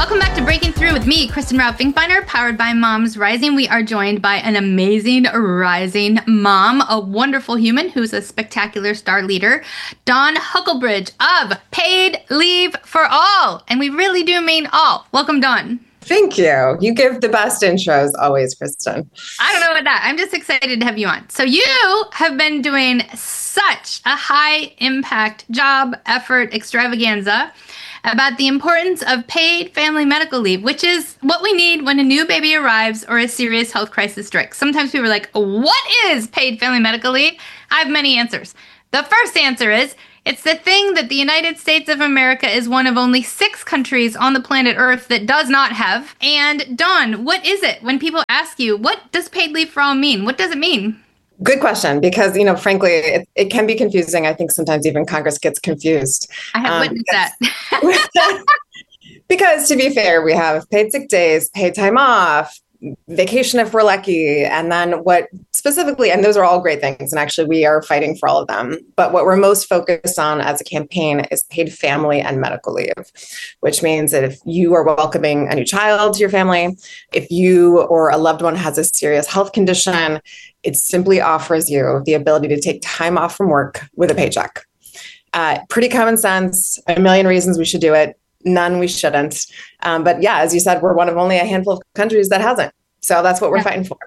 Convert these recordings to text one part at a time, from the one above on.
Welcome back to Breaking Through with me, Kristen Rao Finkbeiner, powered by Moms Rising. We are joined by an amazing rising mom, a wonderful human who's a spectacular star leader, Dawn Huckelbridge of Paid Leave for All. And we really do mean all. Welcome, Dawn. Thank you. You give the best intros always, Kristen. I don't know about that. I'm just excited to have you on. So you have been doing such a high impact job, effort, extravaganza about the importance of paid family medical leave, which is what we need when a new baby arrives or a serious health crisis strikes. Sometimes people are like, what is paid family medical leave? I have many answers. The first answer is, it's the thing that the United States of America is one of only 6 countries on the planet Earth that does not have. And Dawn, what is it? When people ask you, what does paid leave for all mean? What does it mean? Good question, because, frankly, it can be confusing. I think sometimes even Congress gets confused. I have witnessed that. Because to be fair, we have paid sick days, paid time off, vacation if we're lucky, and then what specifically, and those are all great things, and actually we are fighting for all of them, but what we're most focused on as a campaign is paid family and medical leave, which means that if you are welcoming a new child to your family, if you or a loved one has a serious health condition, it simply offers you the ability to take time off from work with a paycheck. Pretty common sense, a million reasons we should do it. None we shouldn't. But yeah, as you said, we're one of only a handful of countries that hasn't. So that's what we're fighting for.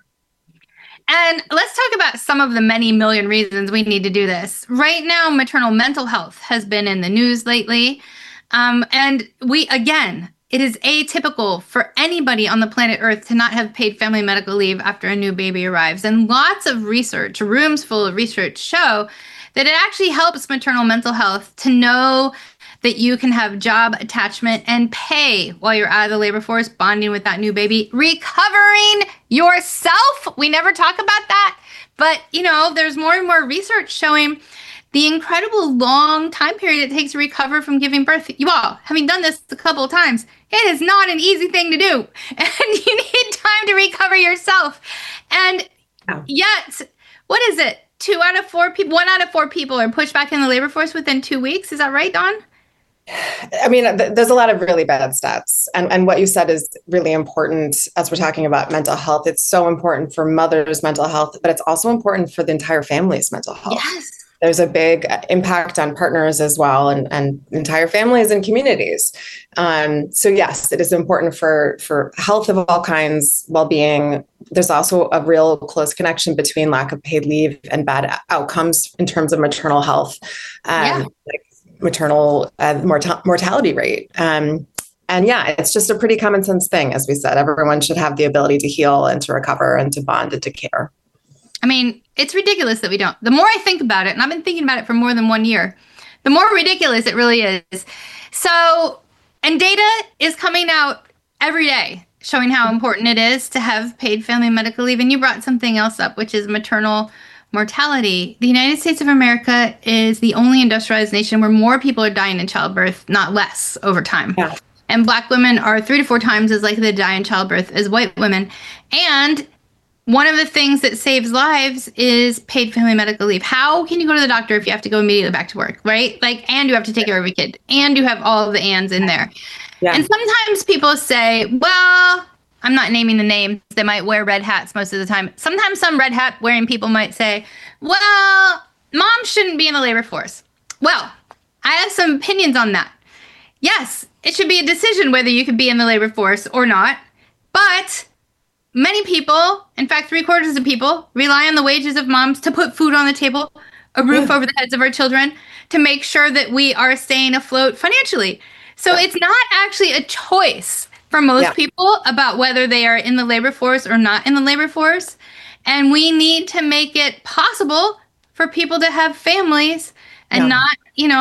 And let's talk about some of the many million reasons we need to do this. Right now, maternal mental health has been in the news lately. And it is atypical for anybody on the planet Earth to not have paid family medical leave after a new baby arrives. And lots of research, rooms full of research, show that it actually helps maternal mental health to know that you can have job attachment and pay while you're out of the labor force, bonding with that new baby, recovering yourself. We never talk about that, but there's more and more research showing the incredible long time period it takes to recover from giving birth. You all, having done this a couple of times, it is not an easy thing to do, and you need time to recover yourself. And yet, what is it? 1 out of 4 people are pushed back in the labor force within 2 weeks. Is that right, Dawn? I mean, there's a lot of really bad stats. And what you said is really important as we're talking about mental health. It's so important for mothers' mental health, but it's also important for the entire family's mental health. Yes. There's a big impact on partners as well, and entire families and communities. So yes, it is important for health of all kinds, well-being. There's also a real close connection between lack of paid leave and bad outcomes in terms of maternal health. Like maternal mortality rate. And yeah, it's just a pretty common sense thing. As we said, everyone should have the ability to heal and to recover and to bond and to care. I mean, it's ridiculous that we don't. The more I think about it, and I've been thinking about it for more than 1 year, the more ridiculous it really is. So, and data is coming out every day showing how important it is to have paid family medical leave. And you brought something else up, which is maternal mortality. The United States of America is the only industrialized nation where more people are dying in childbirth, not less, over time. Yeah. And Black women are 3 to 4 times as likely to die in childbirth as white women. And one of the things that saves lives is paid family medical leave. How can you go to the doctor if you have to go immediately back to work, right? And you have to take care of a kid, and you have all of the ands in there. Yeah. And sometimes people say, well, I'm not naming the names. They might wear red hats most of the time. Sometimes some red hat wearing people might say, well, mom shouldn't be in the labor force. Well, I have some opinions on that. Yes, it should be a decision whether you could be in the labor force or not. But many people, in fact, 3/4 of people, rely on the wages of moms to put food on the table, a roof over the heads of our children, to make sure that we are staying afloat financially. So it's not actually a choice for most people about whether they are in the labor force or not in the labor force. And we need to make it possible for people to have families and not,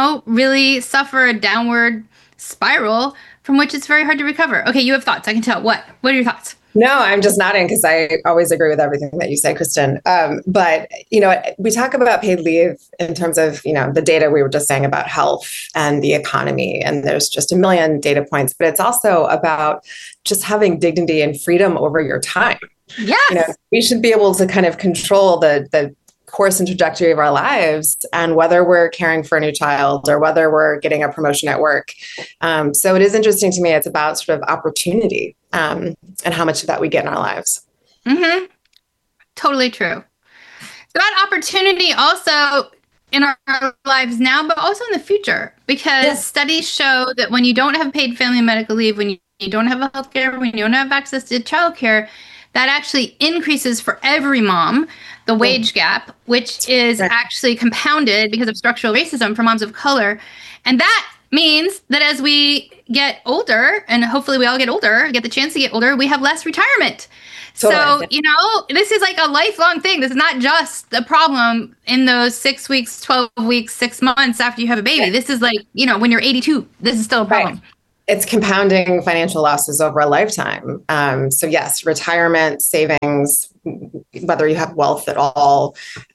really suffer a downward spiral from which it's very hard to recover. Okay, you have thoughts. I can tell. What are your thoughts? No, I'm just nodding because I always agree with everything that you say, Kristen. But, we talk about paid leave in terms of, the data we were just saying about health and the economy. And there's just a million data points, but it's also about just having dignity and freedom over your time. Yes. We should be able to kind of control the course and trajectory of our lives, and whether we're caring for a new child or whether we're getting a promotion at work. So it is interesting to me. It's about sort of opportunity and how much of that we get in our lives. Mm-hmm. Totally true. It's about opportunity also in our lives now, but also in the future, because studies show that when you don't have paid family and medical leave, when you don't have health care, when you don't have access to childcare, that actually increases for every mom the wage gap, which is actually compounded because of structural racism for moms of color. And that means that as we get older, and hopefully we all get older, get the chance to get older, we have less retirement. So, this is like a lifelong thing. This is not just a problem in those 6 weeks, 12 weeks, 6 months after you have a baby. This is like, when you're 82, this is still a problem. Right. It's compounding financial losses over a lifetime. So yes, retirement, savings, whether you have wealth at all,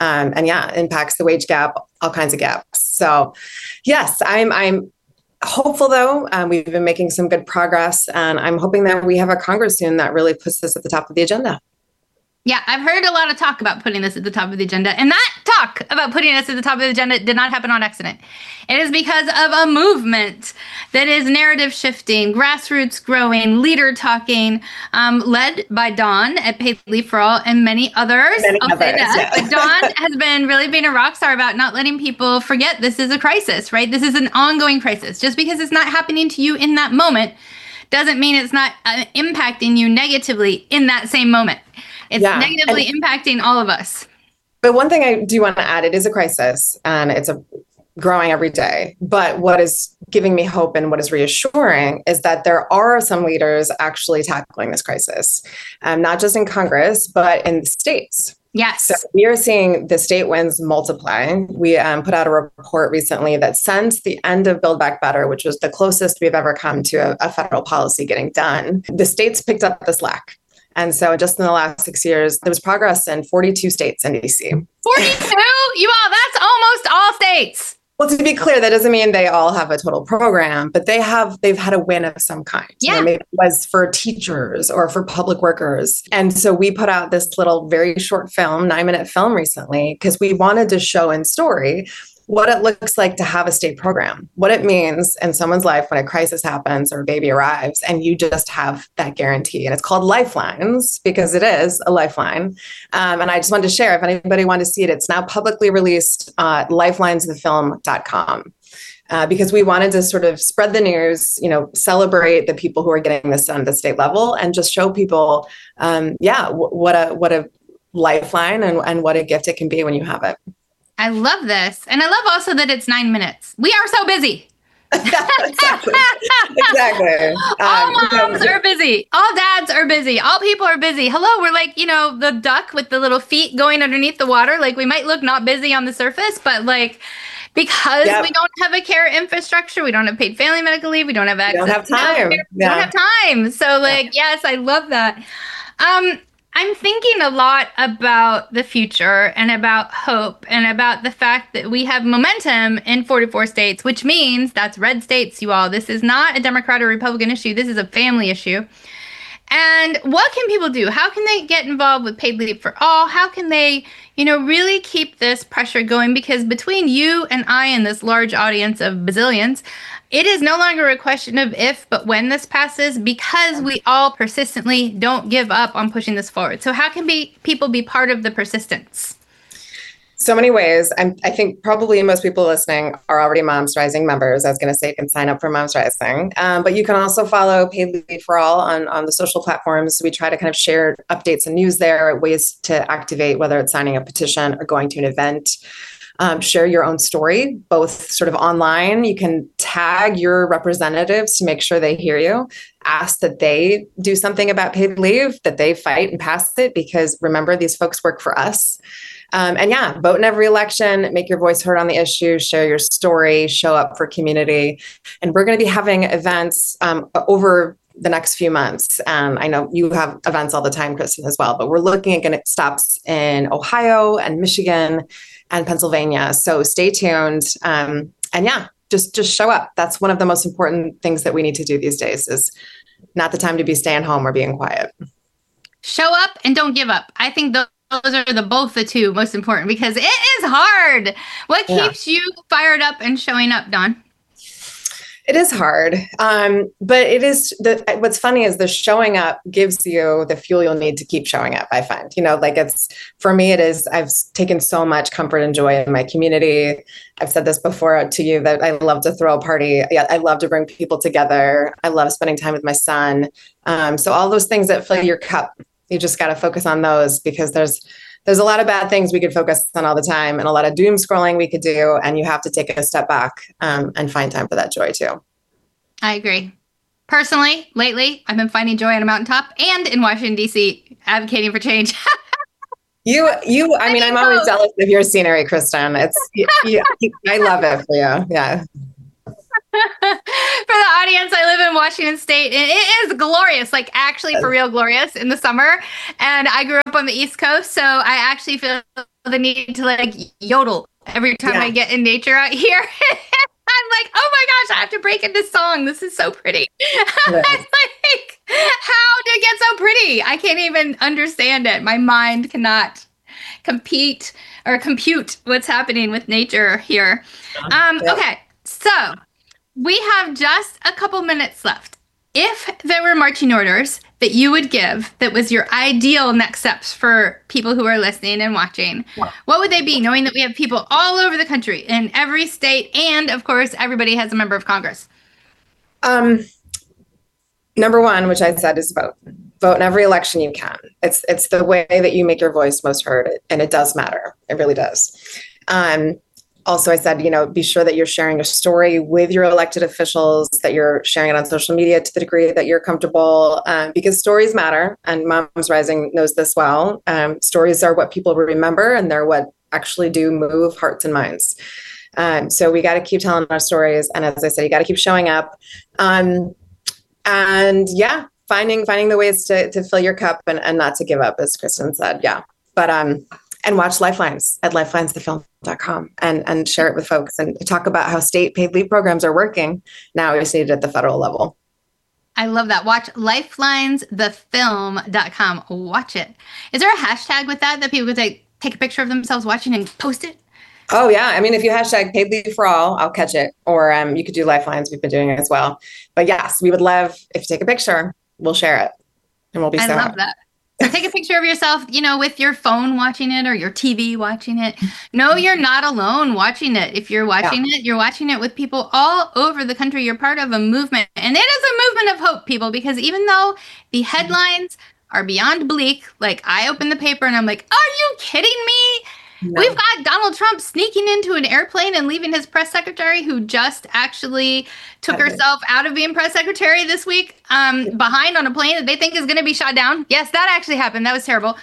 impacts the wage gap, all kinds of gaps. So yes, I'm hopeful though. We've been making some good progress, and I'm hoping that we have a Congress soon that really puts this at the top of the agenda. Yeah, I've heard a lot of talk about putting this at the top of the agenda, and that talk about putting us at the top of the agenda did not happen on accident. It is because of a movement that is narrative shifting, grassroots growing, leader talking, led by Dawn at Paid Leave for All and many others. I'll say that. But Dawn has been really being a rock star about not letting people forget this is a crisis, right? This is an ongoing crisis. Just because it's not happening to you in that moment doesn't mean it's not impacting you negatively in that same moment. It's negatively impacting all of us. But one thing I do want to add, it is a crisis and it's growing every day. But what is giving me hope and what is reassuring is that there are some leaders actually tackling this crisis, not just in Congress, but in the states. Yes. So we are seeing the state wins multiply. We put out a report recently that since the end of Build Back Better, which was the closest we've ever come to a federal policy getting done, the states picked up the slack. And so just in the last 6 years, there was progress in 42 states in DC. 42? You all, that's almost all states. Well, to be clear, that doesn't mean they all have a total program, but they've had a win of some kind. Yeah. Maybe it was for teachers or for public workers. And so we put out this little very short film, 9-minute film recently, because we wanted to show in story what it looks like to have a state program, what it means in someone's life when a crisis happens or a baby arrives and you just have that guarantee. And it's called Lifelines because it is a lifeline. And I just wanted to share, if anybody wanted to see it, it's now publicly released at lifelinesthefilm.com. Because we wanted to sort of spread the news, celebrate the people who are getting this done at the state level and just show people, what a lifeline and what a gift it can be when you have it. I love this. And I love also that it's 9 minutes. We are so busy. Exactly. All moms are busy. All dads are busy. All people are busy. Hello, we're like, the duck with the little feet going underneath the water. Like we might look not busy on the surface, but like because we don't have a care infrastructure, we don't have paid family medical leave, we don't have access. We don't have time. We don't have time. So yes, I love that. I'm thinking a lot about the future and about hope and about the fact that we have momentum in 44 states, which means that's red states, you all. This is not a Democrat or Republican issue. This is a family issue. And what can people do? How can they get involved with Paid Leave for All? How can they, really keep this pressure going? Because between you and I and this large audience of bazillions, it is no longer a question of if, but when this passes, because we all persistently don't give up on pushing this forward. So how can people be part of the persistence? So many ways. I think probably most people listening are already Moms Rising members. I was going to say you can sign up for Moms Rising, but you can also follow Paid Leave for All on the social platforms. We try to kind of share updates and news there, ways to activate, whether it's signing a petition or going to an event. Share your own story, both sort of online. You can tag your representatives to make sure they hear you. Ask that they do something about paid leave, that they fight and pass it, because remember, these folks work for us. Vote in every election, make your voice heard on the issue, share your story, show up for community. And we're going to be having events over the next few months. I know you have events all the time, Kristen, as well, but we're looking at stops in Ohio and Michigan and Pennsylvania. So stay tuned. Just show up. That's one of the most important things that we need to do these days, is not the time to be staying home or being quiet. Show up and don't give up. I think those are both the two most important because it is hard. What Yeah. keeps you fired up and showing up, Dawn? It is hard. But it is what's funny is the showing up gives you the fuel you'll need to keep showing up. I find, like for me, it is, I've taken so much comfort and joy in my community. I've said this before to you that I love to throw a party. Yeah, I love to bring people together. I love spending time with my son. So all those things that fill your cup, you just got to focus on those because there's a lot of bad things we could focus on all the time and a lot of doom scrolling we could do. And you have to take a step back and find time for that joy too. I agree. Personally, lately, I've been finding joy on a mountaintop and in Washington, D.C., advocating for change. I mean, I'm always jealous of your scenery, Kristen. I love it for you. Yeah. For the audience, I live in Washington State, and it is glorious, like actually for real glorious in the summer. And I grew up on the East Coast, so I actually feel the need to like yodel every time I get in nature out here. I'm like, oh my gosh, I have to break into song. This is so pretty. Right. I'm like, how did it get so pretty? I can't even understand it. My mind cannot compete or compute what's happening with nature here. Okay, so we have just a couple minutes left. If there were marching orders that you would give that was your ideal next steps for people who are listening and watching, what would they be, knowing that we have people all over the country in every state and, of course, everybody has a member of Congress? Number one, which I said, is vote. Vote in every election you can. It's the way that you make your voice most heard, and it does matter. It really does. Also, I said, be sure that you're sharing your story with your elected officials, that you're sharing it on social media to the degree that you're comfortable, because stories matter. And Moms Rising knows this well. Stories are what people remember, and they're what actually do move hearts and minds. So we got to keep telling our stories. And as I said, you got to keep showing up. And yeah, finding the ways to fill your cup and not to give up, as Kristen said. Yeah. But, and watch Lifelines at lifelinesthefilm.com and share it with folks and talk about how state paid leave programs are working. Now we just need it at the federal level. I love that. Watch lifelinesthefilm.com. Watch it. Is there a hashtag with that people could take a picture of themselves watching and post it? Oh, yeah. I mean, if you hashtag paid leave for all, I'll catch it. Or you could do Lifelines. We've been doing it as well. But yes, we would love if you take a picture, we'll share it. And we'll be so happy. I love that. So take a picture of yourself, with your phone watching it or your TV watching it. No, you're not alone watching it. If you're watching it, you're watching it with people all over the country. You're part of a movement. And it is a movement of hope, people, because even though the headlines are beyond bleak, like I open the paper and I'm like, are you kidding me? No. We've got Donald Trump sneaking into an airplane and leaving his press secretary, who just actually took herself out of being press secretary this week, behind on a plane that they think is going to be shot down. Yes, that actually happened. That was terrible.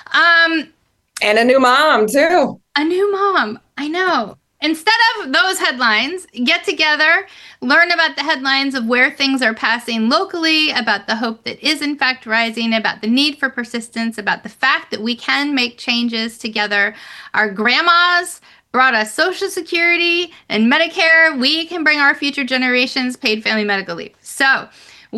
And a new mom, too. A new mom. I know. Instead of those headlines, get together, learn about the headlines of where things are passing locally, about the hope that is in fact rising, about the need for persistence, about the fact that we can make changes together. Our grandmas brought us Social Security and Medicare. We can bring our future generations paid family medical leave. So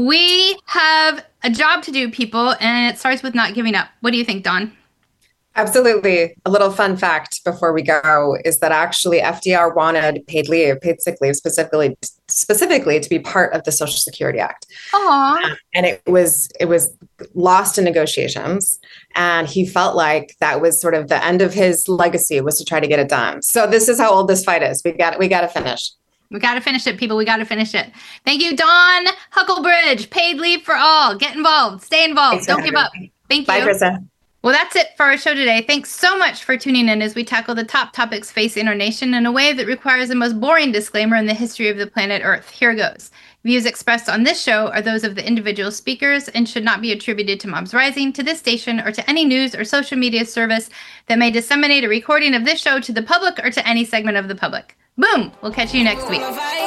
we have a job to do, people, and it starts with not giving up. What do you think, Dawn? Absolutely. A little fun fact before we go is that actually FDR wanted paid sick leave, specifically to be part of the Social Security Act. And it was lost in negotiations. And he felt like that was sort of the end of his legacy, was to try to get it done. So this is how old this fight is. We got to finish. We got to finish it, people. We got to finish it. Thank you, Dawn Huckelbridge. Paid leave for all. Get involved. Stay involved. Don't give up. Thank you. Bye, Kristen. Well, that's it for our show today. Thanks so much for tuning in as we tackle the top topics facing our nation in a way that requires the most boring disclaimer in the history of the planet Earth. Here goes. Views expressed on this show are those of the individual speakers and should not be attributed to Moms Rising, to this station, or to any news or social media service that may disseminate a recording of this show to the public or to any segment of the public. Boom! We'll catch you next week.